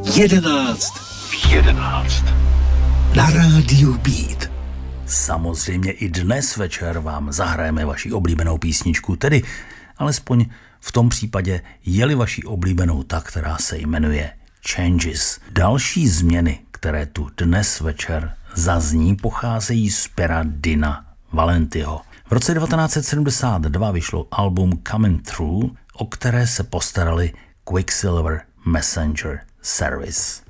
11 v 11 na rádiu Beat. Samozřejmě i dnes večer vám zahrajeme vaši oblíbenou písničku, tedy alespoň v tom případě je-li vaší oblíbenou ta, která se jmenuje Changes. Další změny, které tu dnes večer zazní, pocházejí z pera Dina Valentiho. V roce 1972 vyšlo album Coming Through, o které se postarali Quicksilver Messenger Service.